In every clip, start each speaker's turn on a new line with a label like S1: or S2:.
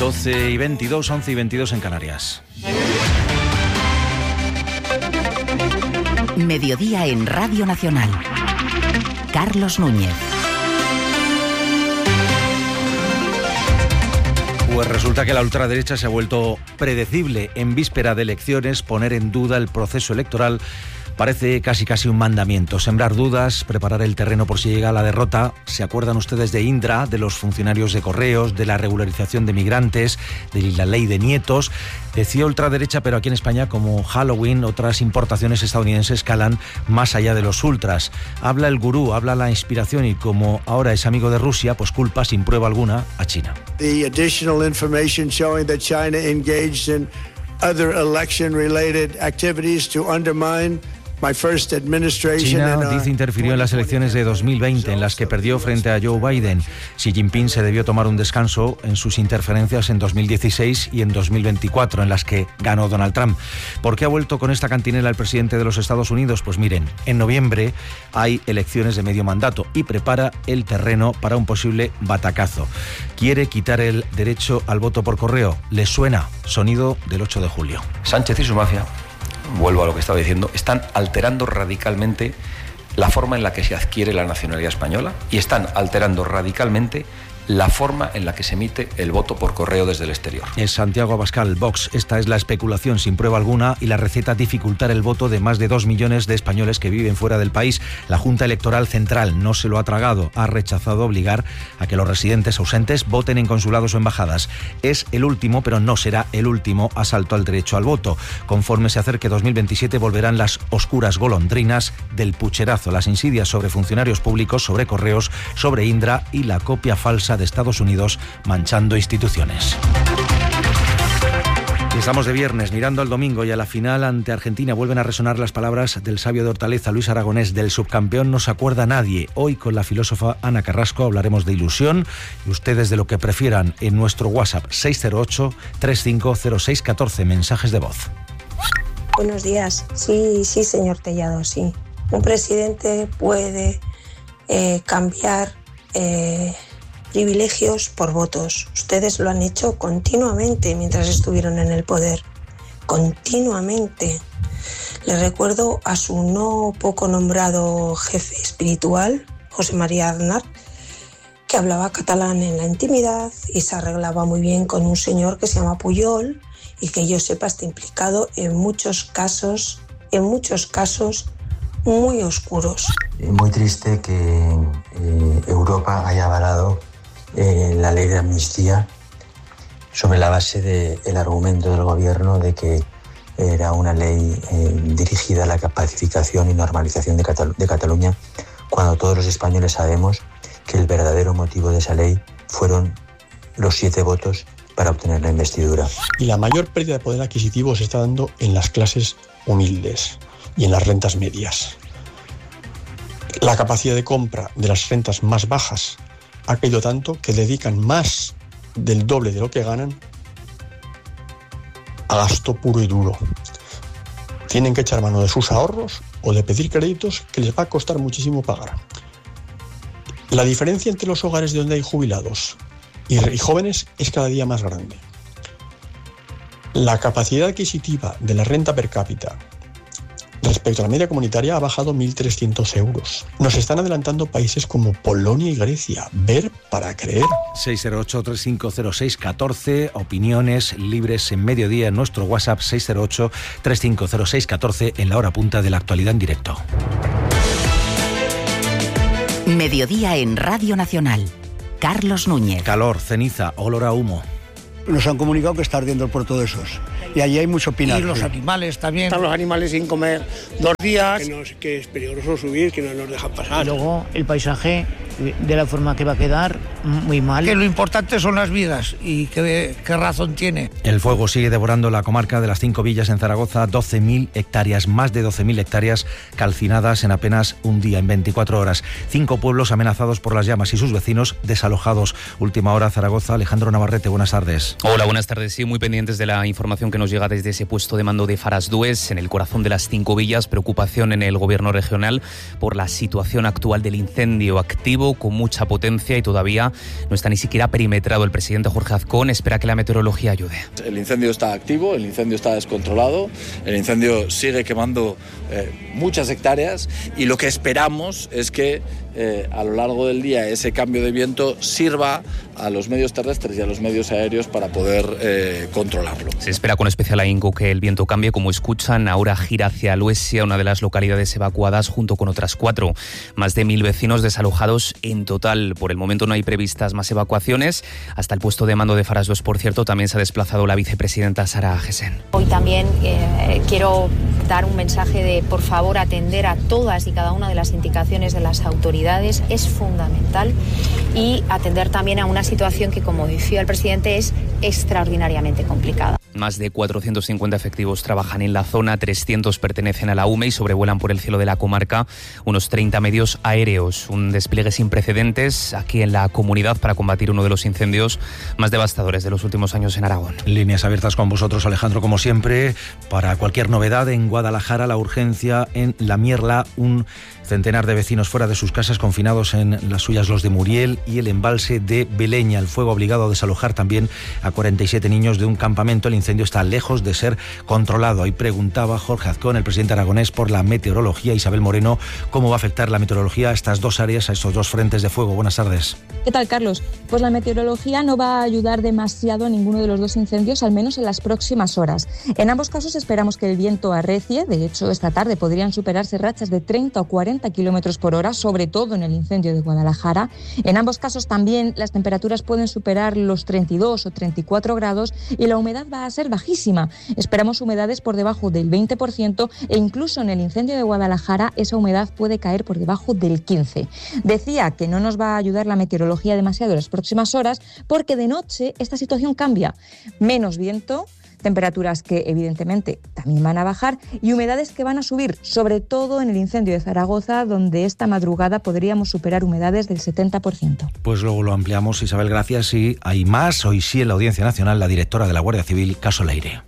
S1: 12:22, 11:22 en Canarias.
S2: Mediodía en Radio Nacional. Carlos Núñez.
S1: Pues resulta que la ultraderecha se ha vuelto predecible. En víspera de elecciones, poner en duda el proceso electoral parece casi un mandamiento. Sembrar dudas, preparar el terreno por si llega la derrota. ¿Se acuerdan ustedes de Indra, de los funcionarios de correos, de la regularización de migrantes, de la ley de nietos? Decía ultraderecha, pero aquí en España, como Halloween, otras importaciones estadounidenses calan más allá de los ultras. Habla el gurú, habla la inspiración y como ahora es amigo de Rusia, pues culpa sin prueba alguna a China.
S3: The additional information showing that China engaged in other election-related activities to undermine
S1: China, dice, interfirió en las elecciones de 2020, en las que perdió frente a Joe Biden. Xi Jinping se debió tomar un descanso en sus interferencias en 2016 y en 2024, en las que ganó Donald Trump. ¿Por qué ha vuelto con esta cantinela el presidente de los Estados Unidos? Pues miren, en noviembre hay elecciones de medio mandato y prepara el terreno para un posible batacazo. Quiere quitar el derecho al voto por correo. ¿Les suena? Sonido del 8 de julio.
S4: Sánchez y su mafia, vuelvo a lo que estaba diciendo, están alterando radicalmente la forma en la que se adquiere la nacionalidad española y están alterando radicalmente la forma en la que se emite el voto por correo desde el exterior.
S1: Es Santiago Abascal, Vox. Esta es la especulación sin prueba alguna y la receta: dificultar el voto de más de 2 millones de españoles que viven fuera del país. La Junta Electoral Central no se lo ha tragado. Ha rechazado obligar a que los residentes ausentes voten en consulados o embajadas. Es el último, pero no será el último, asalto al derecho al voto. Conforme se acerque 2027 volverán las oscuras golondrinas del pucherazo, las insidias sobre funcionarios públicos, sobre correos, sobre Indra y la copia falsa de Estados Unidos manchando instituciones. Y estamos de viernes, mirando al domingo y a la final ante Argentina. Vuelven a resonar las palabras del sabio de Hortaleza, Luis Aragonés: del subcampeón no se acuerda nadie. Hoy con la filósofa Ana Carrasco hablaremos de ilusión y ustedes de lo que prefieran en nuestro WhatsApp 608-350614, mensajes de voz.
S5: Buenos días. Sí, señor Tellado, sí. Un presidente puede cambiar privilegios por votos. Ustedes lo han hecho continuamente mientras estuvieron en el poder. Continuamente. Les recuerdo a su no poco nombrado jefe espiritual, José María Aznar, que hablaba catalán en la intimidad y se arreglaba muy bien con un señor que se llama Pujol y que yo sepa está implicado en muchos casos muy oscuros.
S6: Muy triste que Europa haya avalado la ley de amnistía sobre la base del argumento del gobierno de que era una ley dirigida a la pacificación y normalización de Cataluña, cuando todos los españoles sabemos que el verdadero motivo de esa ley fueron los 7 votos para obtener la investidura.
S7: Y la mayor pérdida de poder adquisitivo se está dando en las clases humildes y en las rentas medias. La capacidad de compra de las rentas más bajas ha caído tanto que dedican más del doble de lo que ganan a gasto puro y duro. Tienen que echar mano de sus ahorros o de pedir créditos que les va a costar muchísimo pagar. La diferencia entre los hogares de donde hay jubilados y jóvenes es cada día más grande. La capacidad adquisitiva de la renta per cápita respecto a la media comunitaria ha bajado 1.300 euros. Nos están adelantando países como Polonia y Grecia. Ver para creer.
S1: 608-350614, opiniones libres en mediodía en nuestro WhatsApp 608-350614 en la hora punta de la actualidad en directo.
S2: Mediodía en Radio Nacional. Carlos Núñez.
S1: Calor, ceniza, olor a humo.
S8: Nos han comunicado que está ardiendo el puerto de Sos. Y allí hay mucho pinar.
S9: Y los animales también.
S10: Están los animales sin comer 2 días.
S11: Que es peligroso subir, que no nos dejan pasar.
S12: Y luego el paisaje, de la forma que va a quedar, muy mal.
S9: Que lo importante son las vidas y qué razón tiene.
S1: El fuego sigue devorando la comarca de las 5 villas en Zaragoza, 12.000 hectáreas, más de 12.000 hectáreas calcinadas en apenas un día, en 24 horas. 5 pueblos amenazados por las llamas y sus vecinos desalojados. Última hora, Zaragoza. Alejandro Navarrete, buenas tardes.
S13: Hola, buenas tardes. Sí, muy pendientes de la información que nos llega desde ese puesto de mando de Farasdues, en el corazón de las 5 villas. Preocupación en el gobierno regional por la situación actual del incendio activo viento con mucha potencia y todavía no está ni siquiera perimetrado. El presidente Jorge Azcón espera que la meteorología ayude.
S14: El incendio está activo, el incendio está descontrolado, el incendio sigue quemando muchas hectáreas y lo que esperamos es que a lo largo del día ese cambio de viento sirva a los medios terrestres y a los medios aéreos para poder controlarlo.
S13: Se espera con especial ahínco que el viento cambie. Como escuchan, ahora gira hacia Luesia, una de las localidades evacuadas junto con otras 4. Más de 1.000 vecinos desalojados en total. Por el momento no hay previstas más evacuaciones. Hasta el puesto de mando de Faras 2, por cierto, también se ha desplazado la vicepresidenta Sara Gessen.
S15: Hoy también quiero dar un mensaje de, por favor, atender a todas y cada una de las indicaciones de las autoridades. Es fundamental. Y atender también a una situación que, como decía el presidente, es extraordinariamente complicada.
S13: Más de 450 efectivos trabajan en la zona, 300 pertenecen a la UME y sobrevuelan por el cielo de la comarca unos 30 medios aéreos. Un despliegue sin precedentes aquí en la comunidad para combatir uno de los incendios más devastadores de los últimos años en Aragón.
S1: Líneas abiertas con vosotros, Alejandro, como siempre. Para cualquier novedad en Guadalajara, la urgencia en La Mierla, un centenar de vecinos fuera de sus casas, confinados en las suyas Los de Muriel y el embalse de Beleña. El fuego ha obligado a desalojar también a 47 niños de un campamento. El incendio está lejos de ser controlado. Ahí preguntaba Jorge Azcón, el presidente aragonés, por la meteorología. Isabel Moreno, ¿cómo va a afectar la meteorología a estas dos áreas, a estos dos frentes de fuego? Buenas tardes.
S16: ¿Qué tal, Carlos? Pues la meteorología no va a ayudar demasiado a ninguno de los dos incendios, al menos en las próximas horas. En ambos casos esperamos que el viento arrecie. De hecho, esta tarde podrían superarse rachas de 30 o 40 kilómetros por hora, sobre todo en el incendio de Guadalajara. En ambos casos también las temperaturas pueden superar los 32 o 34 grados y la humedad va a ser bajísima. Esperamos humedades por debajo del 20% e incluso en el incendio de Guadalajara esa humedad puede caer por debajo del 15%. Decía que no nos va a ayudar la meteorología demasiado en las próximas horas porque de noche esta situación cambia. Menos viento, temperaturas que evidentemente también van a bajar y humedades que van a subir, sobre todo en el incendio de Zaragoza, donde esta madrugada podríamos superar humedades del 70%.
S1: Pues luego lo ampliamos, Isabel, gracias. Y hay más. Hoy sí en la Audiencia Nacional, la directora de la Guardia Civil, caso Leire.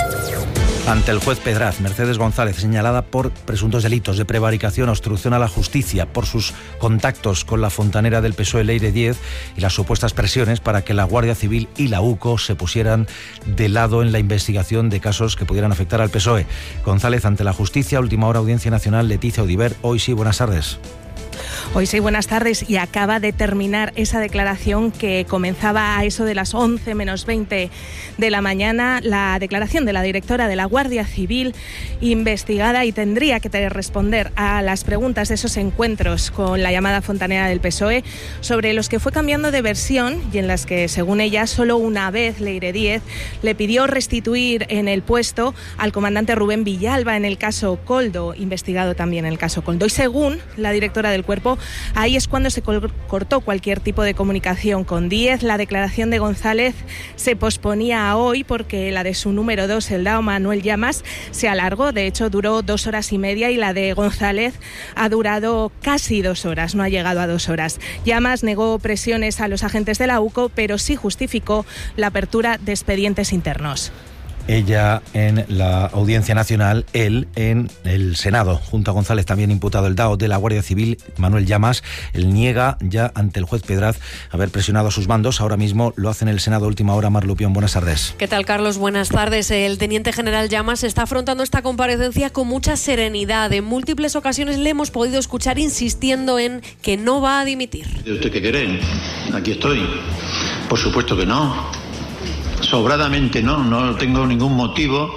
S1: Ante el juez Pedraz, Mercedes González, señalada por presuntos delitos de prevaricación, obstrucción a la justicia, por sus contactos con la fontanera del PSOE Leire Díez y las supuestas presiones para que la Guardia Civil y la UCO se pusieran de lado en la investigación de casos que pudieran afectar al PSOE. González ante la justicia, última hora, Audiencia Nacional. Leticia Audiver, hoy sí, buenas tardes.
S17: Hoy sí, buenas tardes. Y acaba de terminar esa declaración que comenzaba a eso de las 11 menos 20 de la mañana, la declaración de la directora de la Guardia Civil, investigada y tendría que responder a las preguntas de esos encuentros con la llamada fontanera del PSOE, sobre los que fue cambiando de versión y en las que, según ella, solo una vez Leire Díez le pidió restituir en el puesto al comandante Rubén Villalba en el caso Koldo, investigado también en el caso Koldo. Y según la directora del cuerpo, ahí es cuando se cortó cualquier tipo de comunicación con Díez. La declaración de González se posponía a hoy porque la de su número 2, el dao Manuel Llamas, se alargó. De hecho, duró 2 horas y media y la de González ha durado casi 2 horas, no ha llegado a 2 horas. Llamas negó presiones a los agentes de la UCO, pero sí justificó la apertura de expedientes internos.
S1: Ella en la Audiencia Nacional, él en el Senado. Junto a González, también imputado el dao de la Guardia Civil, Manuel Llamas. Él niega ya ante el juez Pedraz haber presionado a sus mandos. Ahora mismo lo hace en el Senado. Última hora, Mar Lupión, buenas tardes.
S18: ¿Qué tal, Carlos? Buenas tardes. El teniente general Llamas está afrontando esta comparecencia con mucha serenidad. En múltiples ocasiones le hemos podido escuchar insistiendo en que no va a dimitir.
S19: ¿Usted qué quiere? Aquí estoy. Por supuesto que no. Sobradamente no tengo ningún motivo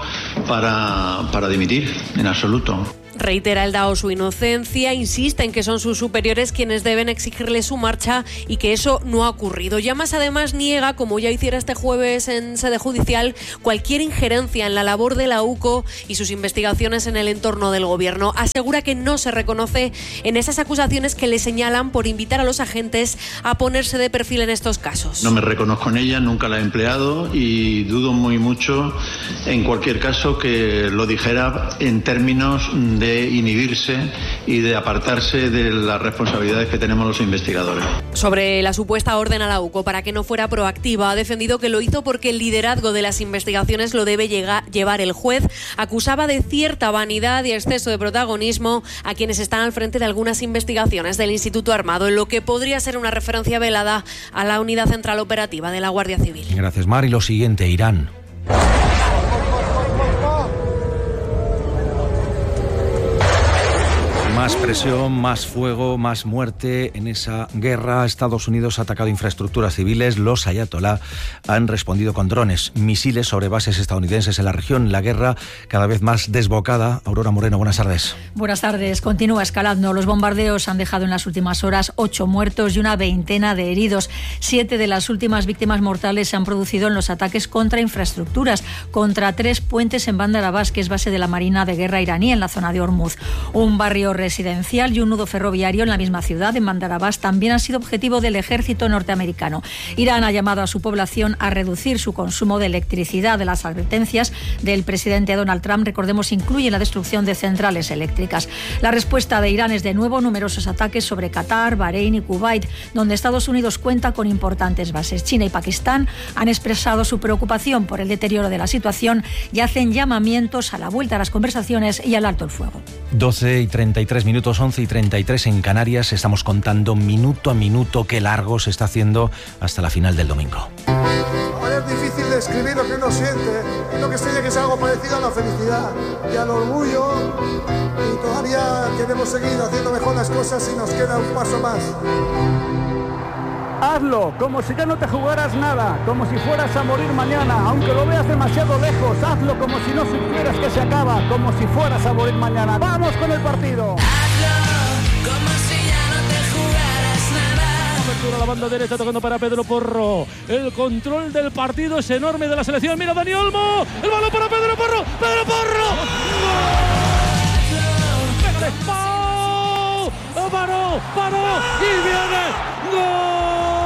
S19: para dimitir, en absoluto.
S18: Reitera el dao su inocencia, insiste en que son sus superiores quienes deben exigirle su marcha y que eso no ha ocurrido. Llamas además niega, como ya hiciera este jueves en sede judicial, cualquier injerencia en la labor de la UCO y sus investigaciones en el entorno del gobierno. Asegura que no se reconoce en esas acusaciones que le señalan por invitar a los agentes a ponerse de perfil en estos casos.
S19: No me reconozco en ella, nunca la he empleado y dudo muy mucho, en cualquier caso, que lo dijera en términos de de inhibirse y de apartarse de las responsabilidades que tenemos los investigadores.
S18: Sobre la supuesta orden a la UCO para que no fuera proactiva, ha defendido que lo hizo porque el liderazgo de las investigaciones lo debe llevar el juez. Acusaba de cierta vanidad y exceso de protagonismo a quienes están al frente de algunas investigaciones del Instituto Armado, en lo que podría ser una referencia velada a la Unidad Central Operativa de la Guardia Civil.
S1: Gracias, Mar. Y lo siguiente, Irán. Más presión, más fuego, más muerte en esa guerra. Estados Unidos ha atacado infraestructuras civiles. Los ayatolá han respondido con drones, misiles sobre bases estadounidenses en la región. La guerra cada vez más desbocada. Aurora Moreno, buenas tardes.
S20: Buenas tardes. Continúa escalando. Los bombardeos han dejado en las últimas horas 8 muertos y una veintena de heridos. 7 de las últimas víctimas mortales se han producido en los ataques contra infraestructuras, contra 3 puentes en Bandar Abbas, que es base de la Marina de Guerra iraní en la zona de Hormuz. Un barrio residencial y un nudo ferroviario en la misma ciudad, en Bandar Abbas, también han sido objetivo del ejército norteamericano. Irán ha llamado a su población a reducir su consumo de electricidad. Las advertencias del presidente Donald Trump, recordemos, incluyen la destrucción de centrales eléctricas. La respuesta de Irán es de nuevo numerosos ataques sobre Qatar, Bahrein y Kuwait, donde Estados Unidos cuenta con importantes bases. China y Pakistán han expresado su preocupación por el deterioro de la situación y hacen llamamientos a la vuelta a las conversaciones y al alto el fuego.
S1: 12:33 minutos, 11:33 en Canarias. Estamos contando minuto a minuto qué largo se está haciendo hasta la final del domingo.
S21: Ahora es difícil describir lo que uno siente. Lo que siente que es algo parecido a la felicidad y al orgullo. Y todavía queremos seguir haciendo mejor las cosas y nos queda un paso más.
S22: Hazlo como si ya no te jugaras nada, como si fueras a morir mañana, aunque lo veas demasiado lejos. Hazlo como si no supieras que se acaba, como si fueras a morir mañana. ¡Vamos con el partido!
S23: Hazlo como si ya no te jugaras nada.
S24: Apertura a la banda derecha, tocando para Pedro Porro. El control del partido es enorme de la selección. Mira Dani Olmo, el balón para Pedro Porro. ¡Pedro Porro! ¡Pégale! ¡Pau! ¡Paró! ¡Y viene! ¡Gol!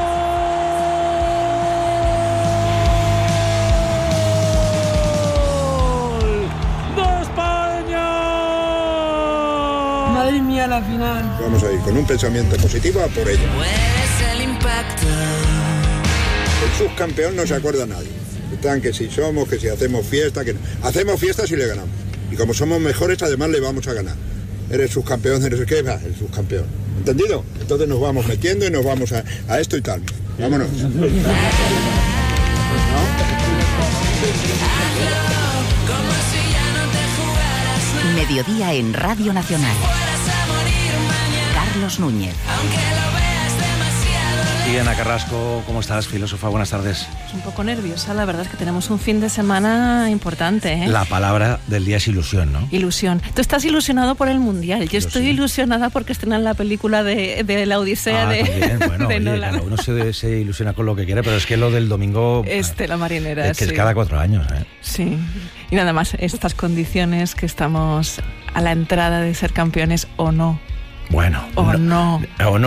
S9: Madre mía, la final.
S25: Vamos a ir con un pensamiento positivo a por ello.
S23: Puedes el impacto.
S25: El subcampeón no se acuerda a nadie. Están que si somos, que si hacemos fiesta, que no. Hacemos fiesta si le ganamos. Y como somos mejores, además le vamos a ganar. Eres subcampeón, eres ¿qué va? El subcampeón. ¿Entendido? Entonces nos vamos metiendo y nos vamos a esto y tal. Vámonos.
S2: Mediodía en Radio Nacional. Carlos Núñez.
S1: Y Ana Carrasco, ¿cómo estás, filósofa? Buenas tardes.
S17: Un poco nerviosa, la verdad es que tenemos un fin de semana importante, ¿eh?
S1: La palabra del día es ilusión, ¿no?
S17: Ilusión. Tú estás ilusionado por el Mundial. Yo estoy ilusionada porque estrenan la película de la Odisea
S1: también. Bueno,
S17: de
S1: oye,
S17: Nolan.
S1: Uno se ilusiona con lo que quiere, pero es que lo del domingo...
S17: La marinera,
S1: es que es cada 4 años, ¿eh?
S17: Sí. Y nada más, estas condiciones que estamos a la entrada de ser campeones o no.
S1: Bueno,
S17: no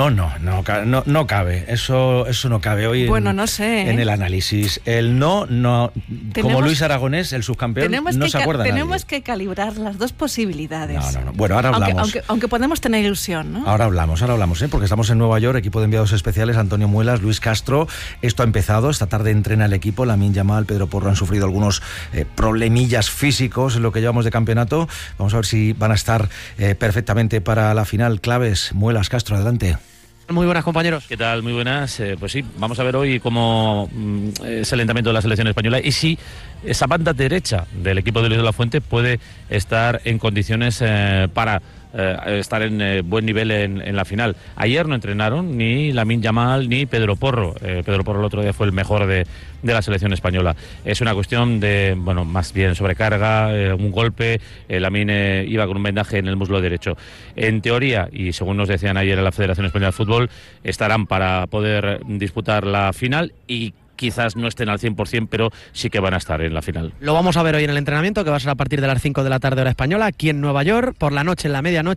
S1: cabe, eso no cabe hoy.
S17: Bueno, no sé.
S1: En el análisis, el no, como Luis Aragonés, el subcampeón, no se acuerda nadie.
S17: Tenemos que calibrar las dos posibilidades.
S1: No. Bueno, ahora hablamos.
S17: Aunque podemos tener ilusión, ¿no?
S1: Ahora hablamos, porque estamos en Nueva York, equipo de enviados especiales, Antonio Muelas, Luis Castro. Esto ha empezado, esta tarde entrena el equipo, Lamine Yamal, Pedro Porro han sufrido algunos problemillas físicos en lo que llevamos de campeonato. Vamos a ver si van a estar perfectamente para la final. Claves, Muelas, Castro, adelante.
S26: Muy buenas, compañeros.
S24: ¿Qué tal? Muy buenas. Pues sí, vamos a ver hoy cómo es el entrenamiento de la selección española y si esa banda derecha del equipo de Luis de la Fuente puede estar en condiciones para estar en buen nivel en la final. Ayer no entrenaron ni Lamine Yamal ni Pedro Porro. Pedro Porro el otro día fue el mejor de la selección española. Es una cuestión de, más bien sobrecarga, un golpe. Lamine iba con un vendaje en el muslo derecho. En teoría, y según nos decían ayer en la Federación Española de Fútbol, estarán para poder disputar la final y quizás no estén al 100%, pero sí que van a estar en la final.
S26: Lo vamos a ver hoy en el entrenamiento, que va a ser a partir de las 5 de la tarde hora española, aquí en Nueva York, por la noche, en la medianoche.